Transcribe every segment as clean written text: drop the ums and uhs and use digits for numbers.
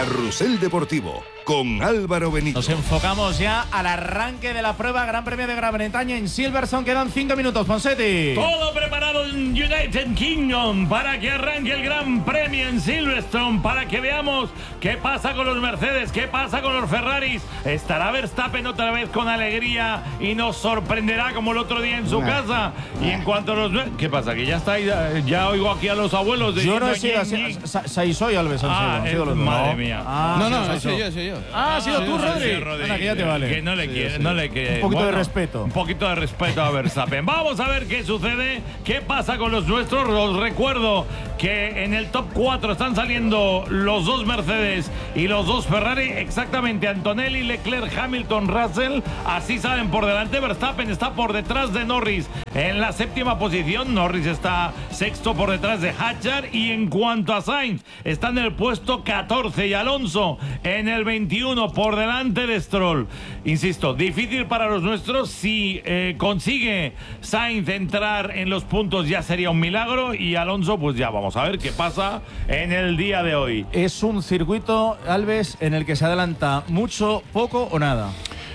Carrusel Deportivo con Álvaro Benito. Nos enfocamos ya al arranque de la prueba Gran Premio de Gran Bretaña en Silverstone. Quedan 5 minutos, Ponseti. Todo preparado en United Kingdom para que arranque el Gran Premio en Silverstone, para que veamos qué pasa con los Mercedes, qué pasa con los Ferraris. ¿Estará Verstappen otra vez con alegría y nos sorprenderá como el otro día en su casa? Y en cuanto a los... ¿Qué pasa? Que ya está ahí, ya oigo aquí a los abuelos de... Yo no he sido así. Saiso y Alves han sido los dos. Madre mía. No, soy yo. Ha sido tú, Rodri. Anda, que ya te vale. Que no le quiere, no le quiere. Un poquito de respeto. Un poquito de respeto a Verstappen. Vamos a ver qué sucede, qué pasa con los nuestros. Os recuerdo que en el top 4 están saliendo los dos Mercedes y los dos Ferrari, exactamente Antonelli, Leclerc, Hamilton, Russell. Así salen por delante. Verstappen está por detrás de Norris en la 7ª posición. Norris está 6º por detrás de Hadjar. Y en cuanto a Sainz, está en el puesto 14 y Alonso en el 21 por delante de Stroll. Insisto, difícil para los nuestros. Si consigue Sainz entrar en los puntos ya sería un milagro, y Alonso pues ya vamos a ver qué pasa en el día de hoy. Es un circuito, Alves, en el que se adelanta mucho, poco o nada.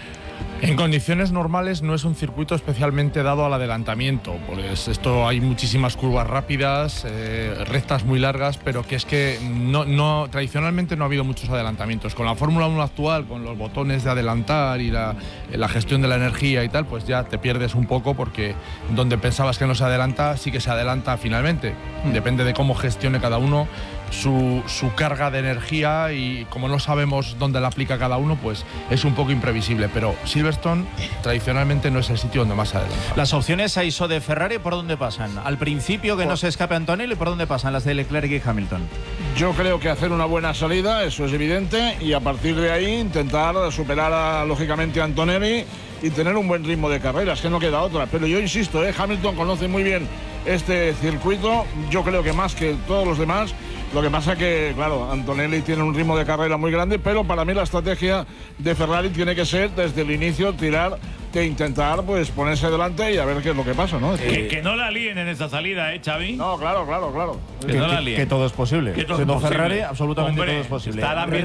En condiciones normales no es un circuito especialmente dado al adelantamiento, pues esto hay muchísimas curvas rápidas, rectas muy largas, pero que es que tradicionalmente no ha habido muchos adelantamientos. Con la Fórmula 1 actual, con los botones de adelantar y la gestión de la energía y tal, pues ya te pierdes un poco, porque donde pensabas que no se adelanta, sí que se adelanta finalmente. Depende de cómo gestione cada uno su carga de energía, y como no sabemos dónde la aplica cada uno, pues es un poco imprevisible, pero Silverstone tradicionalmente no es el sitio donde más se adelanta. Las opciones a ISO de Ferrari, ¿por dónde pasan? Al principio, que no se escape Antonelli, ¿por dónde pasan las de Leclerc y Hamilton? Yo creo que hacer una buena salida, eso es evidente, y a partir de ahí intentar superar lógicamente a Antonelli y tener un buen ritmo de carrera, es que no queda otra. Pero yo insisto, Hamilton conoce muy bien este circuito, yo creo que más que todos los demás. Lo que pasa que, claro, Antonelli tiene un ritmo de carrera muy grande, pero para mí la estrategia de Ferrari tiene que ser desde el inicio tirar de intentar pues ponerse delante y a ver qué es lo que pasa, ¿no? Que no la líen en esa salida, ¿Xavi? No, claro. Que no la líen. Que todo es posible. Siendo Ferrari, absolutamente Hombre, todo es posible.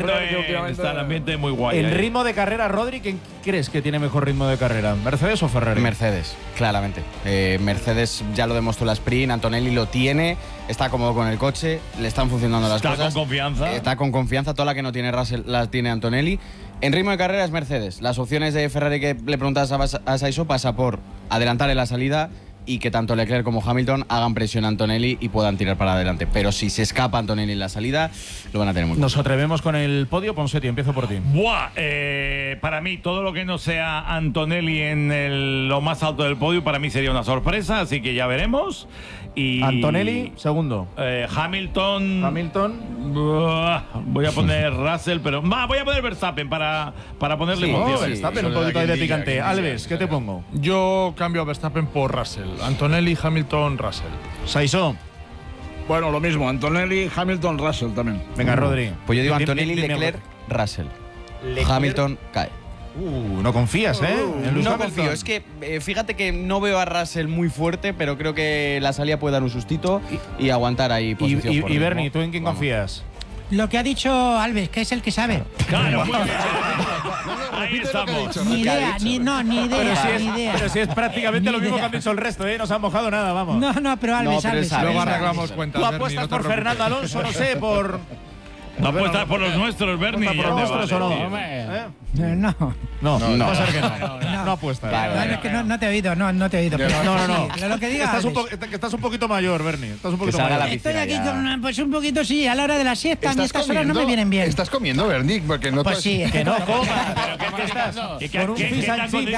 Está el ambiente muy guay. El ritmo de carrera, Rodri, ¿quién crees que tiene mejor ritmo de carrera? ¿Mercedes o Ferrari? Mercedes, claramente. Mercedes ya lo demostró la sprint, Antonelli lo tiene, está cómodo con el coche, le están funcionando las cosas. Está con confianza. Está con confianza, toda la que no tiene Russell la tiene Antonelli. En ritmo de carrera es Mercedes. Las opciones de Ferrari que le preguntas a Saiso pasa por adelantar en la salida y que tanto Leclerc como Hamilton hagan presión a Antonelli y puedan tirar para adelante. Pero si se escapa Antonelli en la salida, lo van a tener muy Nos atrevemos con el podio. Ponseti, empiezo por ti. Buah, para mí todo lo que no sea Antonelli en lo más alto del podio para mí sería una sorpresa, así que ya veremos. Y Antonelli, segundo. Hamilton. Voy a poner Russell, pero voy a poner Verstappen para ponerle emoción. Verstappen, un poquito ahí de picante. Alves, ¿qué te pongo? Yo cambio a Verstappen por Russell. Antonelli, Hamilton, Russell. Saiso. Bueno, lo mismo, Antonelli, Hamilton, Russell también. Venga, Rodri. Pues yo digo Antonelli, Leclerc, Russell. Hamilton cae. No confías, en Lewis No Hamilton. confío, es que fíjate que no veo a Russell muy fuerte, pero creo que la salida puede dar un sustito y aguantar ahí posición. Y Bernie, ¿tú en quién confías? Lo que ha dicho Alves, que es el que sabe. Claro, muy bien. Ahí estamos. Ni idea, ni idea. Pero si es prácticamente Ni lo mismo idea. que han dicho el resto, no se han mojado nada, vamos. No, pero Alves, Alves. Luego arreglamos cuentas. Tú Bernie, apuestas no te por preocupes. Fernando Alonso, no sé, por... No apuestas por los nuestros, Bernie. ¿Por los nuestros o no? No, va a ser que no apuestas. No, es que no te he oído, no te he oído. Pero No. Lo que diga Estás un poquito mayor, Bernie. Estás un poquito mayor. Estoy aquí con, pues un poquito, sí, a la hora de la siesta. A mí estas horas no me vienen bien. ¿Estás comiendo, Bernie? Porque no Pues sí. Que no comas. ¿Pero qué estás? Con un fish and chips.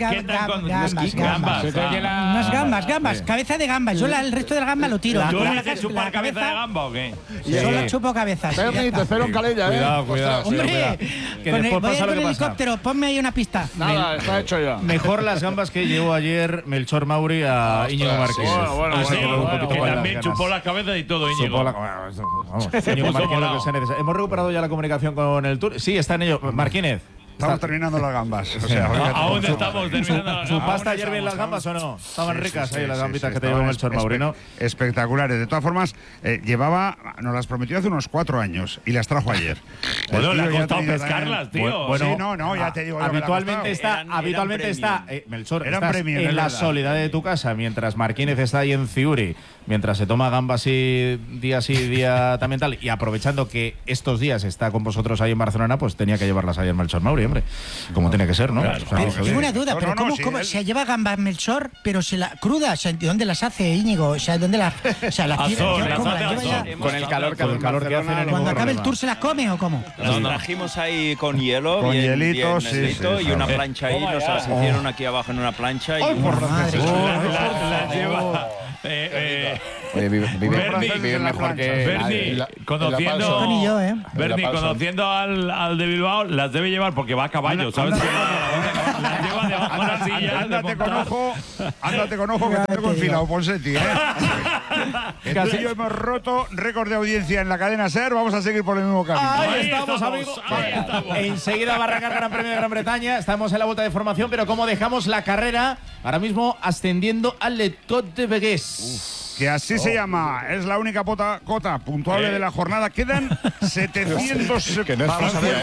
Gambas, cabeza de gamba. Yo el resto del gamba lo tiro. ¿Tú eres chupar cabeza de gamba o qué? Solo chupo cabezas. Bernie, te espero en Calella, Cuidado. Hombre, Que después voy a ir pasa lo con que el pasa. helicóptero, ponme ahí una pista. Nada, está hecho ya. Mejor las gambas que llevó ayer Melchor Mauri a Íñigo Márquez. Bueno, Ah, sí, quedó un poquito que con las también ganas. chupó las cabezas y todo, Íñigo. Íñigo Márquez, lo que se necesita. Hemos recuperado ya la comunicación con el Tour. Sí, está en ello. Marquínez. Estamos terminando las gambas. O sea, aún estamos terminando. ¿Su pasta ayer bien las gambas o no? Estaban ricas ahí las gambitas que te llevó Melchor Mauri, ¿no? Espectaculares. De todas formas, nos las prometió hace unos 4 años y las trajo ayer. Bueno, le ha costado pescarlas, tío. Bueno, sí, no, ya te digo. Habitualmente está, Melchor, Eran estás premium, en es la verdad. soledad de tu casa, mientras Marquínez está ahí en Ciuri, mientras se toma gambas y día también tal, y aprovechando que estos días está con vosotros ahí en Barcelona, pues tenía que llevarlas ahí en Melchor Mauri, hombre. Como tiene que ser, ¿no? Claro. O sea, Pero que- tengo una duda, No, pero no, ¿cómo, sí, cómo él- se lleva gambas Melchor, pero se la cruda? O sea, ¿de dónde las hace Íñigo? O sea, ¿dónde las A tira? sol, las ¿Cómo hace las a lleva sol. ya? Con el calor que Con el hace calor que hace, no hay Cuando ningún acabe el problema. tour se las come o cómo? Las trajimos ahí con hielo, Con bien, hielito, bien sí, heladito, sí, y una sí. plancha ahí, nos las hicieron aquí abajo en una plancha y Madre mía. La lleva. Oye, Bernie, vive mejor que Bernie, nadie. conociendo, Esto ni yo, ¿eh? Bernie, conociendo al de Bilbao, las debe llevar porque va a caballo, ¿sabes? Las lleva debajo de la silla. Ándate con ojo que te tengo enfilado, Ponseti, Entonces yo hemos roto récord de audiencia en la cadena SER. Vamos a seguir por el mismo camino. Ahí estamos, amigos. ahí estamos. Enseguida va a arrancar el Gran Premio de Gran Bretaña. Estamos en la vuelta de formación, pero como dejamos la carrera, ahora mismo ascendiendo al Le Côte de Vegués. Que así se llama. Es la única cota puntuable de la jornada. Quedan 700. Vamos a ver,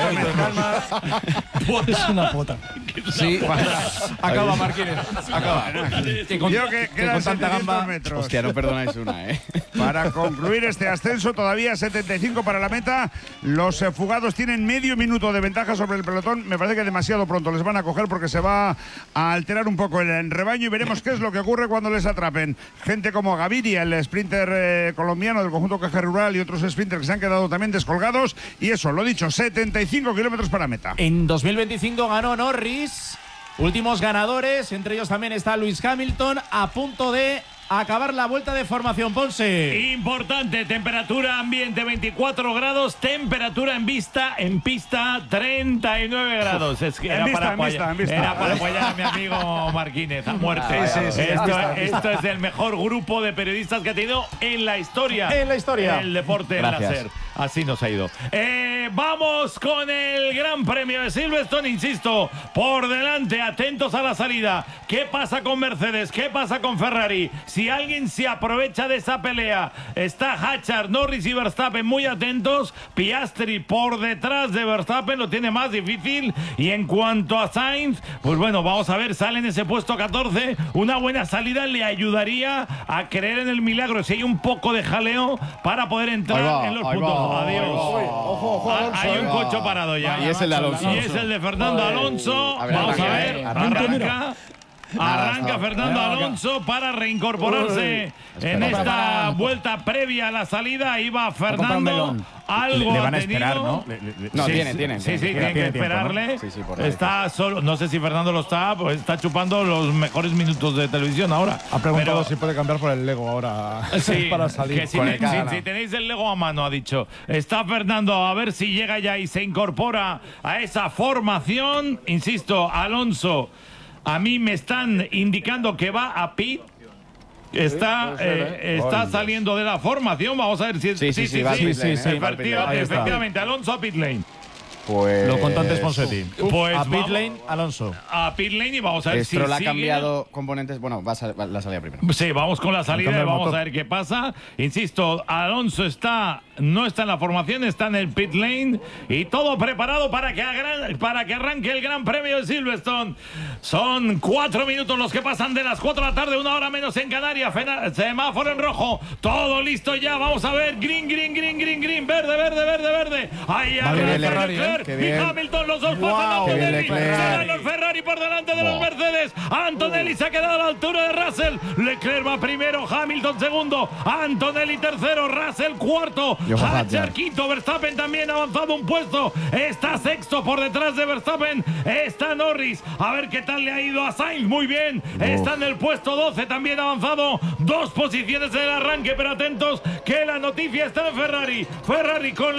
Es una pota. Sí, acaba Marquínez. Acaba. Que con, Yo que quedan con tanta 700 gamba. metros. Hostia, no perdonáis una, ¿eh? Para concluir este ascenso, todavía 75 para la meta. Los fugados tienen medio minuto de ventaja sobre el pelotón. Me parece que demasiado pronto les van a coger porque se va a alterar un poco el rebaño y veremos qué es lo que ocurre cuando les atrapen. Gente como Gaviria, el sprinter colombiano del conjunto Caja Rural, y otros sprinters que se han quedado también descolgados. Y eso, lo dicho, 75 kilómetros para meta. En 2025 ganó Norris. Últimos ganadores, entre ellos también está Lewis Hamilton, a punto de acabar la vuelta de formación. Ponce. Importante, temperatura ambiente 24 grados, temperatura en pista 39 grados. Es que En era vista, para en vista, en vista. Era para apoyar a mi amigo Marquínez a muerte. Esto es el mejor grupo de periodistas que ha tenido en la historia. En la historia. El deporte en Gracias. láser. Así nos ha ido. Vamos con el Gran Premio de Silverstone, insisto, por delante, atentos a la salida. ¿Qué pasa con Mercedes? ¿Qué pasa con Ferrari? Si alguien se aprovecha de esa pelea, está Hatchard, Norris y Verstappen muy atentos. Piastri por detrás de Verstappen lo tiene más difícil. Y en cuanto a Sainz, pues bueno, vamos a ver, sale en ese puesto 14. Una buena salida le ayudaría a creer en el milagro. Si hay un poco de jaleo para poder entrar en los puntos. Adiós. Hay un coche parado ya. Y es el de Alonso. Y es el de Fernando Alonso. A ver, Vamos a arranca, ver. arranca. Arranca Fernando Alonso para reincorporarse en esta vuelta previa a la salida. Ahí va Fernando. Algo Le van a ha esperar, tenido. ¿no? No, Sí, tiene. Sí, tienen que tiempo, ¿no? esperarle. Sí, por ahí. Está solo. No sé si Fernando lo está, pues está chupando los mejores minutos de televisión ahora. Ha preguntado Pero- si puede cambiar por el Lego ahora Sí, para salir. que si, con el Cágana. si tenéis el Lego a mano, ha dicho. Está Fernando, a ver si llega ya y se incorpora a esa formación. Insisto, Alonso, a mí me están indicando que va a pit. Está saliendo de la formación. Vamos a ver si Sí, va al pit lane, va al pit lane. Ahí está. Efectivamente, Alonso a pit lane. Pues Lo contó antes Ponsetti. Pues a pit vamos lane, Alonso. a pit lane y vamos a ver Stroll si ha sigue. cambiado componentes. Bueno, va la salida primero. Sí, vamos con la salida y cambio el vamos motor. a ver qué pasa. Insisto, Alonso no está en la formación, está en el pit lane y todo preparado para que arranque el Gran Premio de Silverstone. Son 4 minutos los que pasan de las 4 de la tarde, 1 hora menos en Canarias. Semáforo en rojo, todo listo ya. Vamos a ver, green, verde. Ahí Va bien arranca el Ferrari, Leclerc qué y bien. Hamilton, los dos pasan qué bien Antonelli. Leclerc. Se dan los Ferrari por delante de los Mercedes. Antonelli se ha quedado a la altura de Russell. Leclerc va primero, Hamilton segundo, Antonelli tercero, Russell cuarto, Johan Hatcher Hatcher. quinto, Verstappen también ha avanzado un puesto, está sexto por detrás de Verstappen, está Norris, a ver qué tal le ha ido a Sainz, muy bien, está en el puesto 12, también ha avanzado 2 posiciones en el arranque, pero atentos que la noticia está en Ferrari con Leclerc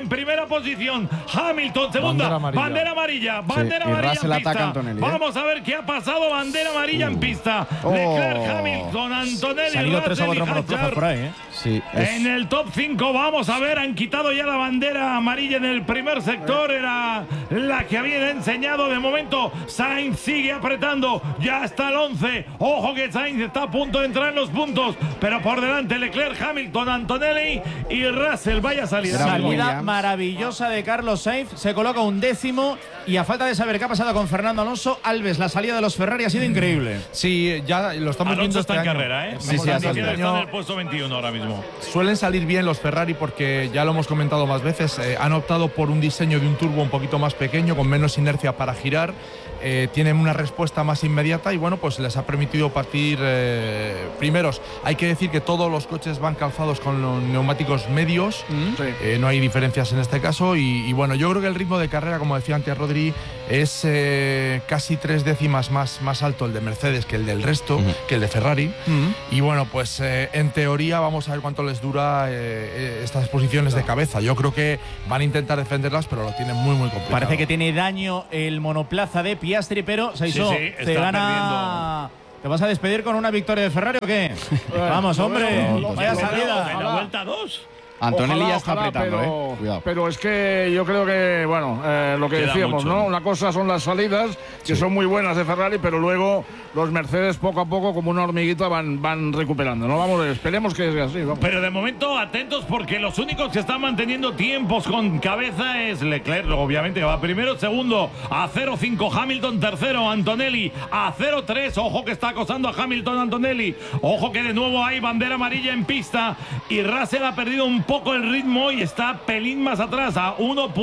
en primera posición. Hamilton, segunda. Bandera amarilla. Bandera amarilla Russell en pista. ataca a Antonelli, Vamos a ver qué ha pasado. Bandera amarilla en pista. Leclerc, Hamilton, Antonelli, Se han ido 3 o 4 monoplazas por ahí, ¿eh? Sí, en el top 5, vamos a ver, han quitado ya la bandera amarilla en el primer sector, era la que habían enseñado. De momento, Sainz sigue apretando, ya está el 11. Ojo que Sainz está a punto de entrar en los puntos, pero por delante Leclerc, Hamilton, Antonelli y Russell. Vaya salida. Salida maravillosa de Carlos Sainz, se coloca 11º y a falta de saber qué ha pasado con Fernando Alonso, Alves, la salida de los Ferrari ha sido increíble. Sí, ya lo estamos Alonso viendo está este en año. carrera, ¿eh? Sí, Está sí, en el puesto 21 ahora mismo. Suelen salir bien los Ferrari porque ya lo hemos comentado más veces, han optado por un diseño de un turbo un poquito más pequeño, con menos inercia para girar, tienen una respuesta más inmediata y bueno, pues les ha permitido partir primeros. Hay que decir que todos los coches van calzados con los neumáticos medios, no hay diferencias en este caso y bueno, yo creo que el ritmo de carrera, como decía antes Rodri, es casi 3 décimas más alto el de Mercedes que el del resto, que el de Ferrari. Y bueno, pues en teoría vamos a ver cuánto les dura estas posiciones de cabeza. Yo creo que van a intentar defenderlas, pero lo tienen muy complicado. Parece que tiene daño el monoplaza de Piastri, pero Sainz, te gana. ¿Te vas a despedir con una victoria de Ferrari o qué? Vamos, hombre, vaya salida. En la vuelta 2. Antonelli Ojalá, ya está ojalá, apretando, pero, pero es que yo creo que, bueno, lo que Queda decíamos, mucho. ¿no? Una cosa son las salidas, que son muy buenas de Ferrari, pero luego los Mercedes poco a poco, como una hormiguita, van recuperando, ¿no? Vamos, esperemos que sea así, vamos. Pero de momento atentos porque los únicos que están manteniendo tiempos con cabeza es Leclerc, obviamente que va primero, segundo a 0.5 Hamilton, tercero Antonelli a 0.3, ojo que está acosando a Hamilton Antonelli, ojo que de nuevo hay bandera amarilla en pista y Russell ha perdido un poco el ritmo y está pelín más atrás a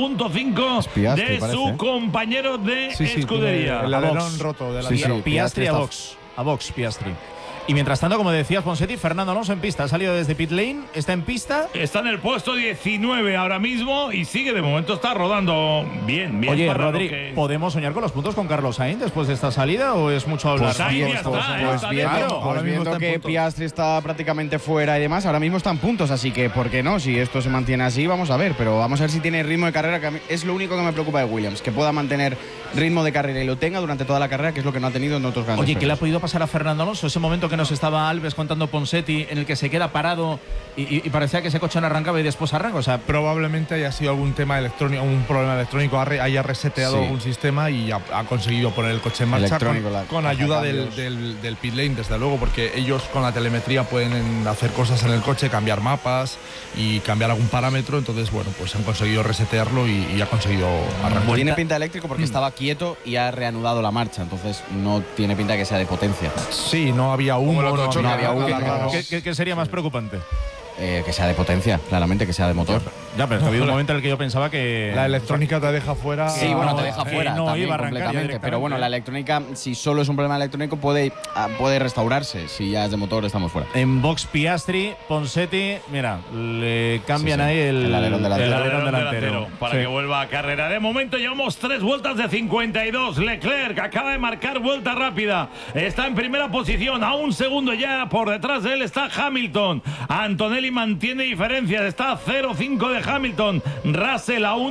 1.5 Piastri, de parece, su ¿eh? compañero de escudería. El alerón roto de la Piastri a box, Piastri. Y mientras tanto, como decías, Ponseti, Fernando Alonso en pista. Ha salido desde pit lane, está en pista. Está en el puesto 19 ahora mismo y sigue, de momento está rodando bien. Oye, para Rodri, lo que- ¿podemos soñar con los puntos con Carlos Sainz después de esta salida o es mucho hablar? Pues Sainz ya está, está viendo, dentro. Ahora mismo viendo está en que puntos. Piastri está prácticamente fuera y demás, ahora mismo están puntos, así que ¿por qué no? Si esto se mantiene así, vamos a ver, pero vamos a ver si tiene ritmo de carrera, que a mí es lo único que me preocupa de Williams, que pueda mantener ritmo de carrera y lo tenga durante toda la carrera, que es lo que no ha tenido en otros grandes Oye, ¿qué le ha premios. podido pasar a Fernando Alonso? Ese momento que nos estaba Alves contando Ponseti, en el que se queda parado y parecía que ese coche no arrancaba y después arranca. O sea, Probablemente haya sido algún tema electrónico, un problema electrónico, haya reseteado Sí. algún sistema y ha conseguido poner el coche en marcha Electrónico, con la ayuda cambios. del pit lane, desde luego, porque ellos con la telemetría pueden hacer cosas en el coche, cambiar mapas y cambiar algún parámetro. Entonces, bueno, pues han conseguido resetearlo y ha conseguido arrancar. Tiene pinta eléctrico porque estaba quieto y ha reanudado la marcha, entonces no tiene pinta que sea de potencia. Sí, no había humo, no había humo. ¿qué sería más preocupante? Que sea de potencia, claramente, que sea de motor. Ya, pero es que ha habido un momento en el que yo pensaba que La electrónica te deja fuera. Sí, bueno, te deja fuera no también iba a arrancar ya completamente. Pero bueno, la electrónica, si solo es un problema electrónico, puede restaurarse. Si ya es de motor, estamos fuera. En box Piastri, Ponseti, mira, le cambian Sí, sí. ahí El alerón delantero. El alerón delantero para Sí. que vuelva a carrera. De momento llevamos 3 vueltas de 52. Leclerc acaba de marcar vuelta rápida. Está en primera posición. A un segundo ya por detrás de él está Hamilton. Antonelli mantiene diferencias. Está a 0.5 de Hamilton. Russell a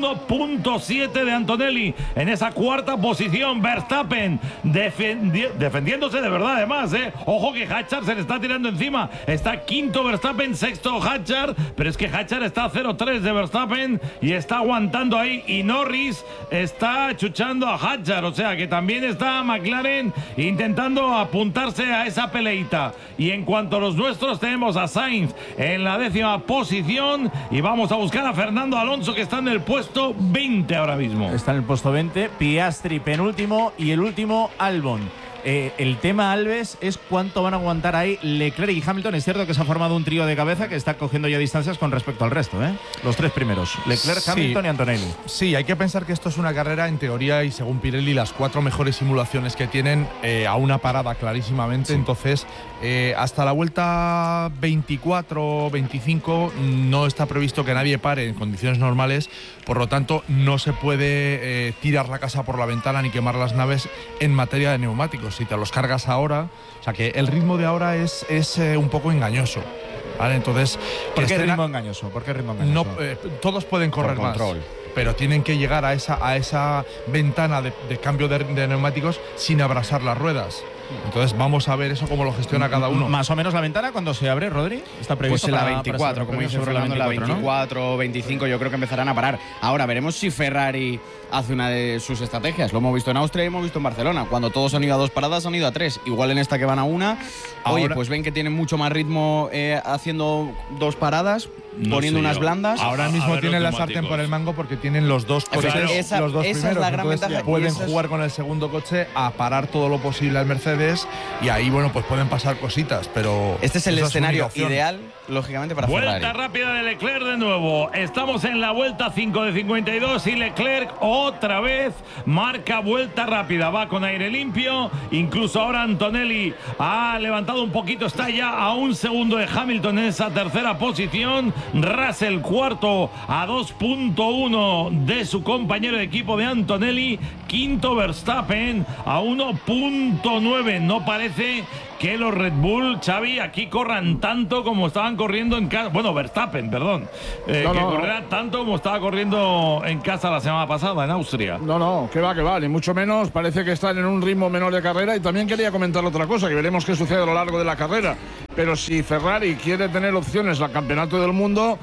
1.7 de Antonelli. En esa cuarta posición, Verstappen defendiéndose de verdad además. Ojo que Hatchard se le está tirando encima. Está quinto Verstappen, sexto Hatchard. Pero es que Hatchard está a 0.3 de Verstappen y está aguantando ahí. Y Norris está chuchando a Hatchard. O sea que también está McLaren intentando apuntarse a esa peleita. Y en cuanto a los nuestros, tenemos a Sainz en la 10ª posición. Y vamos a buscar a Fernando Alonso, que está en el puesto 20 ahora mismo. Está en el puesto 20, Piastri penúltimo y el último Albon. El tema, Alves, es cuánto van a aguantar ahí Leclerc y Hamilton. Es cierto que se ha formado un trío de cabeza que está cogiendo ya distancias con respecto al resto, ¿eh? Los 3 primeros, Leclerc, Sí. Hamilton y Antonelli. Sí, hay que pensar que esto es una carrera, en teoría, y según Pirelli, las 4 mejores simulaciones que tienen a una parada clarísimamente. Entonces, hasta la vuelta 24, 25, no está previsto que nadie pare en condiciones normales. Por lo tanto, no se puede tirar la casa por la ventana ni quemar las naves en materia de neumáticos. Si te los cargas ahora, o sea que el ritmo de ahora es un poco engañoso. ¿vale? Entonces, ¿Por qué ritmo engañoso? ¿Por qué ritmo engañoso? No, todos pueden correr Por más, control. pero tienen que llegar a esa ventana de cambio de neumáticos sin abrasar las ruedas. Entonces vamos a ver eso cómo lo gestiona cada uno. Más o menos la ventana cuando se abre, Rodri, está previsto Pues en la para 24, como dice Fernando, en la 24 o 25 yo creo que empezarán a parar. Ahora veremos si Ferrari hace una de sus estrategias. Lo hemos visto en Austria y hemos visto en Barcelona. Cuando todos han ido a 2 paradas, han ido a 3. Igual en esta que van a 1, oye, pues ven que tienen mucho más ritmo haciendo 2 paradas, poniendo unas blandas. Ahora mismo tienen la sartén por el mango porque tienen los dos coches, los dos esa primeros. es la gran Entonces ventaja. pueden jugar con el segundo coche a parar todo lo posible al Mercedes y ahí, bueno, pues pueden pasar cositas, pero Este es el esa escenario su única opción. ideal, lógicamente, para Vuelta Ferrari. rápida de Leclerc de nuevo. Estamos en la vuelta 5 de 52 y Leclerc otra vez marca vuelta rápida. Va con aire limpio. Incluso ahora Antonelli ha levantado un poquito. Está ya a 1 segundo de Hamilton en esa tercera posición. Russell cuarto a 2.1 de su compañero de equipo de Antonelli. Quinto Verstappen a 1.9. No parece que los Red Bull, Xavi, aquí corran tanto como estaban corriendo en casa. Bueno, Verstappen, perdón. Que correrá tanto como estaba corriendo en casa la semana pasada, en Austria. No, que va, ni mucho menos. Parece que están en un ritmo menor de carrera. Y también quería comentar otra cosa, que veremos qué sucede a lo largo de la carrera. Pero si Ferrari quiere tener opciones al campeonato del mundo,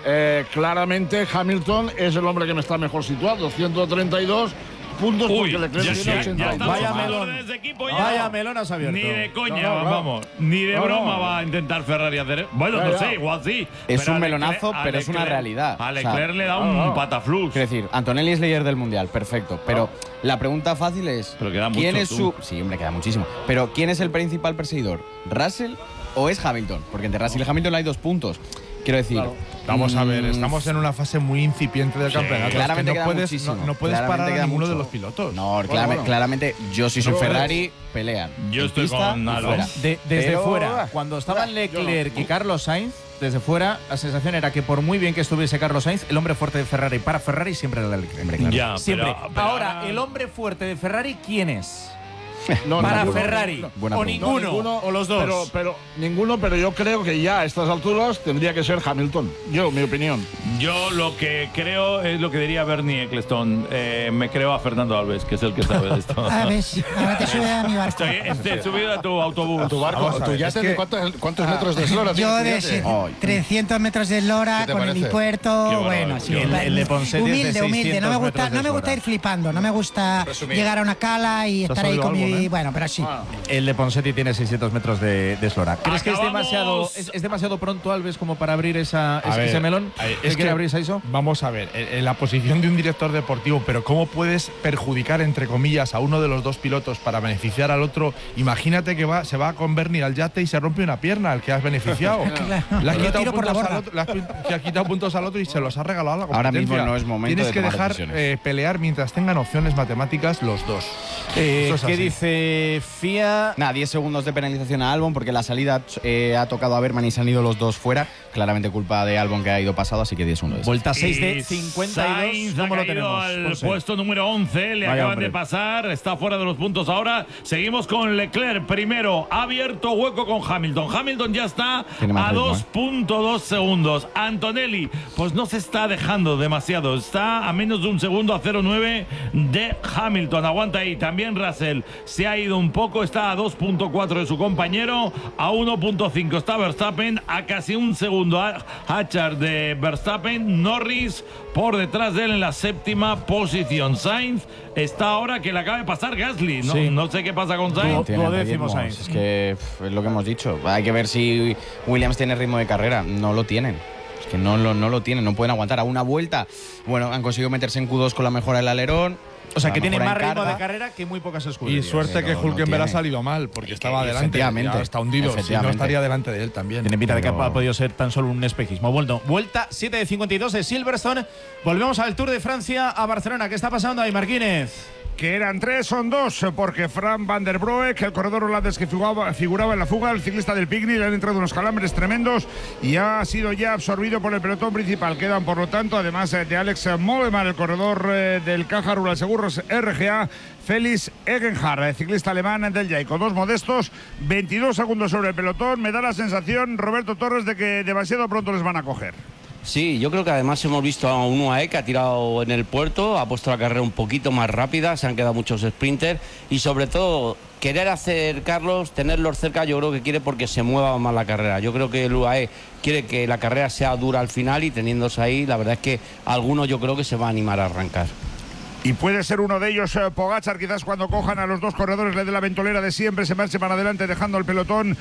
claramente Hamilton es el hombre que me está mejor situado. 132 puntos porque Leclerc tiene 82. Vaya melón. Vaya melón has abierto. Ni de coña, vamos. Ni de broma va a intentar Ferrari hacer. Bueno, no sé, igual sí. Es pero un a melonazo, Leclerc- pero es una realidad. A O sea, Leclerc le da un pataflux. Quiero decir, Antonelli es líder del mundial, perfecto. Pero la pregunta fácil es: Pero queda ¿quién mucho, es tú. su. Sí, hombre, queda muchísimo. Pero ¿quién es el principal perseguidor? ¿Russell o es Hamilton? Porque entre Russell y Hamilton hay 2 puntos. Quiero decir. Vamos a ver, estamos en una fase muy incipiente del campeonato. Claramente Es que queda muchísimo. no puedes Claramente parar a queda ninguno mucho. de los pilotos. No, claramente, yo si soy Ferrari, pelean. Yo En estoy pista con y Alba. fuera. Desde Pero- fuera, cuando estaban Leclerc y Carlos Sainz, desde fuera, la sensación era que por muy bien que estuviese Carlos Sainz, el hombre fuerte de Ferrari para Ferrari siempre era Leclerc. Ya, Siempre. pero Ahora, el hombre fuerte de Ferrari, ¿quién es? No, Para ninguno. Ferrari. Buena O pregunta. ninguno, o los dos. Pero ninguno, pero yo creo que ya a estas alturas tendría que ser Hamilton. Mi opinión. Yo lo que creo es lo que diría Bernie Ecclestone. Me creo a Fernando Alves, que es el que sabe de esto. A ver, ahora te sube a mi barco. Estoy subido a tu autobús. Tu barco, Vamos a tu ver, yate, es que- ¿cuántos metros de eslora Yo tienes tu de yate? 300 metros de eslora, ¿Qué te con parece? helipuerto, Qué bueno, bárbaro, sí. qué bárbaro. El de Ponseti es de Humilde. No me 600 gusta, metros de no me gusta eslora. ir flipando, no me gusta Presumir. llegar a una cala y ¿Te has estar ahí oído con mi. algo, no? Bueno, pero sí. El de Ponseti tiene 600 metros de eslora. ¿Crees que es Acabamos. demasiado, es demasiado pronto, Alves, como para abrir ese ver, melón? es quiere que abrir Saiso? Vamos a ver, en la posición de un director deportivo, pero ¿cómo puedes perjudicar, entre comillas, a uno de los dos pilotos para beneficiar al otro? Imagínate que se va con Bernie al yate y se rompe una pierna al que has beneficiado. Claro. Le has Lo quitado tiro por la puntos al borda. otro, le has quitado puntos al otro y se los has regalado a la Ahora competencia. mismo no es momento Tienes de que tomar dejar decisiones. pelear mientras tengan opciones matemáticas los dos. Esto es ¿Qué así. dice FIA? Nada, 10 segundos de penalización a Albon porque la salida ha tocado a Berman y se han ido los dos fuera. Claramente culpa de Albon que ha ido pasado, así que 10 segundos. Vuelta 6 de Y 52. Sainz ¿Cómo ha lo caído tenemos? al Ponce. puesto número 11. Le Vaya acaban hombre. de pasar. Está fuera de los puntos ahora. Seguimos con Leclerc. Primero, ha abierto hueco con Hamilton. Hamilton ya está Tiene más a ritmo, 2.2 segundos. Antonelli, pues no se está dejando demasiado. Está a menos de un segundo, a 0.9 de Hamilton. Aguanta ahí. También Russell se ha ido un poco. Está a 2.4 de su compañero. A 1.5 está Verstappen. A casi un segundo Hatchard de Verstappen. Norris por detrás de él en la séptima posición. Sainz está ahora que le acaba de pasar Gasly. No, Sí. no sé qué pasa con Sainz. Tiene duodécimo ritmo, Sainz. Es que es lo que hemos dicho. Hay que ver si Williams tiene ritmo de carrera. No lo tienen. Es que no lo tienen. No pueden aguantar a una vuelta. Bueno, han conseguido meterse en Q2 con la mejora del alerón. O sea, la que tiene mejora más en ritmo carga. de carrera que muy pocas Y escuderías. suerte que pero no Hülkenberg ha tiene. salido mal, porque estaba adelante. Efectivamente. Ya está hundido. Si no Efectivamente. estaría delante de él también. Tiene pinta de que Pero- ha podido ser tan solo un espejismo. Bueno, vuelta 7 de 52 de Silverstone. Volvemos al Tour de Francia a Barcelona. ¿Qué está pasando ahí, Marquínez? Que eran 3, son 2, porque Fran van der Broek, el corredor holandés que figuraba en la fuga, el ciclista del Picnic, le han entrado unos calambres tremendos y ha sido ya absorbido por el pelotón principal. Quedan, por lo tanto, además de Alex Mollema, el corredor del Caja Rural Seguros RGA, Félix Egenhardt, ciclista alemán del Jayco. 2 modestos, 22 segundos sobre el pelotón. Me da la sensación, Roberto Torres, de que demasiado pronto les van a coger. Sí, yo creo que además hemos visto a un UAE que ha tirado en el puerto, ha puesto la carrera un poquito más rápida, se han quedado muchos sprinters y sobre todo querer acercarlos, tenerlos cerca, yo creo que quiere porque se mueva más la carrera. Yo creo que el UAE quiere que la carrera sea dura al final y teniéndose ahí, la verdad es que algunos yo creo que se va a animar a arrancar. Y puede ser uno de ellos, Pogačar, quizás cuando cojan a los dos corredores, le dé la ventolera de siempre, se marche para adelante dejando el pelotón,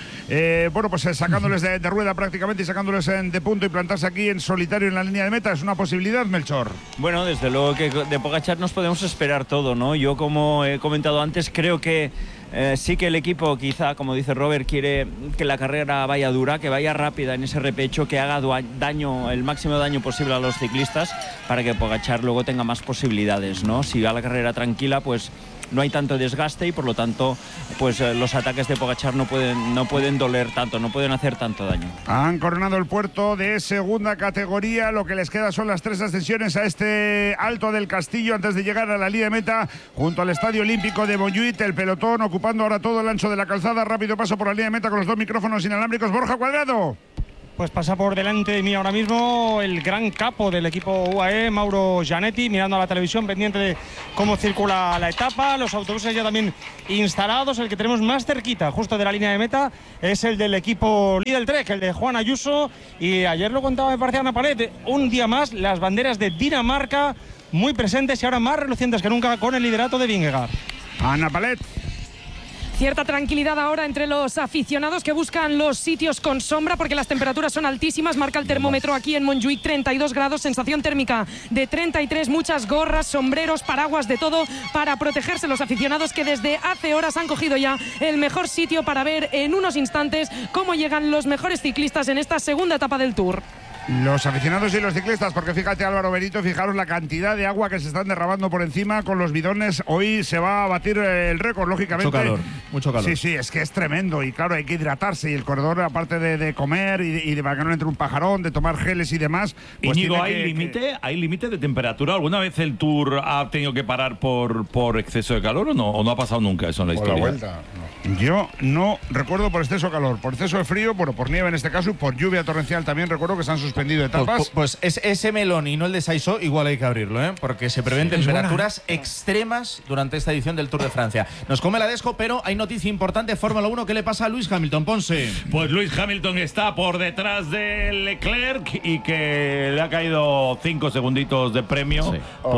sacándoles de rueda prácticamente y sacándoles de punto y plantarse aquí en solitario en la línea de meta. ¿Es una posibilidad, Melchor? Bueno, desde luego que de Pogačar nos podemos esperar todo, ¿no? Yo, como he comentado antes, creo que sí que el equipo, quizá, como dice Robert, quiere que la carrera vaya dura, que vaya rápida en ese repecho, que haga daño, el máximo daño posible a los ciclistas para que Pogačar luego tenga más posibilidades, ¿no? Si va la carrera tranquila, pues no hay tanto desgaste y por lo tanto pues los ataques de Pogačar no pueden doler tanto, no pueden hacer tanto daño. Han coronado el puerto de segunda categoría, lo que les queda son las 3 ascensiones a este Alto del Castillo antes de llegar a la línea de meta junto al Estadio Olímpico de Montjuïc. El pelotón ocupando ahora todo el ancho de la calzada, rápido paso por la línea de meta con los 2 micrófonos inalámbricos. Borja Cuadrado. Pues pasa por delante de mí ahora mismo el gran capo del equipo UAE, Mauro Gianetti, mirando a la televisión, pendiente de cómo circula la etapa. Los autobuses ya también instalados. El que tenemos más cerquita, justo de la línea de meta, es el del equipo Lidl Trek, el de Juan Ayuso. Y ayer lo contaba, me parecía, Ana Palet, un día más las banderas de Dinamarca muy presentes y ahora más relucientes que nunca con el liderato de Vingegaard. Ana Palet. Cierta tranquilidad ahora entre los aficionados que buscan los sitios con sombra porque las temperaturas son altísimas. Marca el termómetro aquí en Montjuïc, 32 grados, sensación térmica de 33, muchas gorras, sombreros, paraguas, de todo para protegerse los aficionados que desde hace horas han cogido ya el mejor sitio para ver en unos instantes cómo llegan los mejores ciclistas en esta segunda etapa del Tour. Los aficionados y los ciclistas, porque fíjate, Álvaro Benito, fijaros la cantidad de agua que se están derramando por encima con los bidones. Hoy se va a batir el récord, lógicamente. Mucho calor. Sí, es que es tremendo y claro, hay que hidratarse y el corredor, aparte de comer y de para que no entre un pajarón, de tomar geles y demás. Pues Íñigo, ¿hay límite de temperatura? ¿Alguna vez el Tour ha tenido que parar por exceso de calor o no? ¿O no ha pasado nunca eso en la historia? Por la vuelta, no. Yo no recuerdo por exceso de calor, por exceso de frío, bueno, por nieve en este caso y por lluvia torrencial también recuerdo que se han suspendido etapas. Pues ese melón y no el de Saisó igual hay que abrirlo, ¿eh? Porque se prevén temperaturas extremas durante esta edición del Tour de Francia. Nos come la desco, pero hay noticia importante, Fórmula 1, ¿qué le pasa a Lewis Hamilton? Ponce. Pues Lewis Hamilton está por detrás de Leclerc y que le ha caído 5 segunditos de premio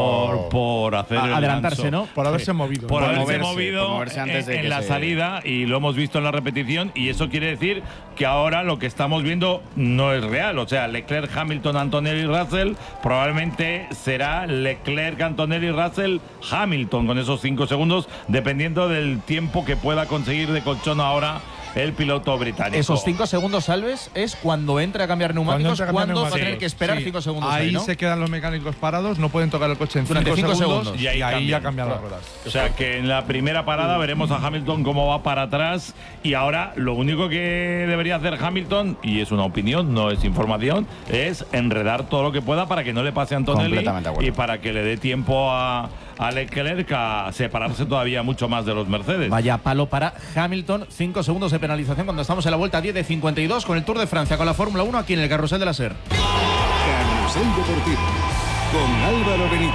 por hacer adelantarse, el ¿no? Por haberse movido. Por haberse moverse, movido por moverse antes de en que la se... salida, y lo hemos visto en la repetición, y eso quiere decir que ahora lo que estamos viendo no es real. O sea, Leclerc, Hamilton, Antonelli, Russell, probablemente será Leclerc, Antonelli, Russell, Hamilton con esos 5 segundos, dependiendo del tiempo que pueda conseguir de colchón ahora el piloto británico. Esos 5 segundos, Alves, es cuando entra a cambiar neumáticos, cuando va a tener que esperar 5 segundos. Ahí, ¿no? se quedan los mecánicos parados, no pueden tocar el coche en durante 5 segundos. Y ahí ya cambian las ruedas. O sea que en la primera parada veremos a Hamilton cómo va para atrás, y ahora lo único que debería hacer Hamilton, y es una opinión, no es información, es enredar todo lo que pueda para que no le pase a Antonelli y para que le dé tiempo a Leclerc a separarse todavía mucho más de los Mercedes. Vaya palo para Hamilton, 5 segundos de penalización cuando estamos en la vuelta 10 de 52 con el Tour de Francia, con la Fórmula 1 aquí en el Carrusel de la SER. Carrusel Deportivo con Álvaro Benito.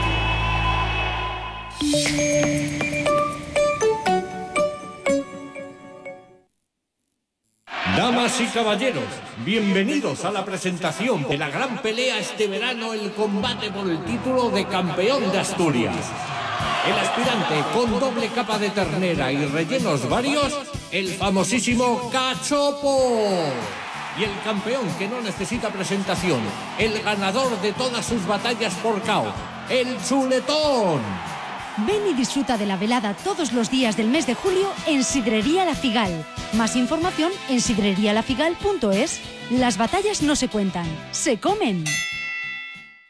Damas y caballeros, bienvenidos a la presentación de la gran pelea este verano, el combate por el título de campeón de Asturias. El aspirante con doble capa de ternera y rellenos varios, el famosísimo Cachopo. Y el campeón que no necesita presentación, el ganador de todas sus batallas por KO, el Chuletón. Ven y disfruta de la velada todos los días del mes de julio en Sidrería La Figal. Más información en sidrerialafigal.es. Las batallas no se cuentan, se comen.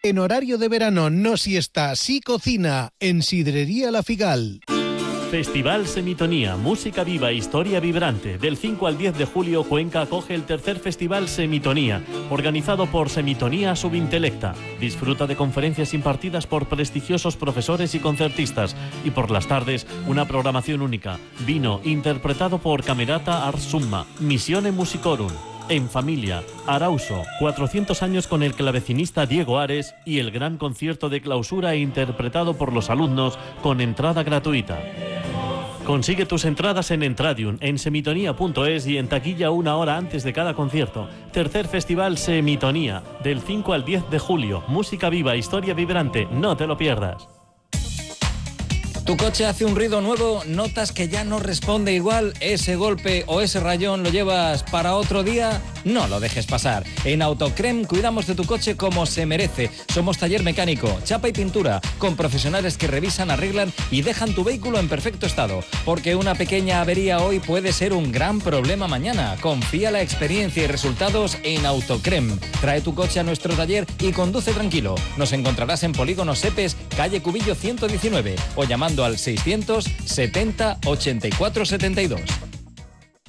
En horario de verano, no siesta, sí cocina, en Sidrería La Figal. Festival Semitonía, música viva, historia vibrante. Del 5 al 10 de julio, Cuenca acoge el tercer Festival Semitonía, organizado por Semitonía Subintelecta. Disfruta de conferencias impartidas por prestigiosos profesores y concertistas. Y por las tardes, una programación única. Vino, interpretado por Camerata Ars Summa, Missione Musicorum. En familia, Arauso, 400 años con el clavecinista Diego Ares y el gran concierto de clausura interpretado por los alumnos con entrada gratuita. Consigue tus entradas en Entradium, en semitonía.es y en taquilla 1 hora antes de cada concierto. Tercer Festival Semitonía, del 5 al 10 de julio. Música viva, historia vibrante, no te lo pierdas. Tu coche hace un ruido nuevo, notas que ya no responde igual, ese golpe o ese rayón lo llevas para otro día, no lo dejes pasar. En Autocrem cuidamos de tu coche como se merece. Somos taller mecánico, chapa y pintura, con profesionales que revisan, arreglan y dejan tu vehículo en perfecto estado. Porque una pequeña avería hoy puede ser un gran problema mañana. Confía la experiencia y resultados en Autocrem. Trae tu coche a nuestro taller y conduce tranquilo. Nos encontrarás en Polígono Sepes, calle Cubillo 119 o llamando al 670 84 72.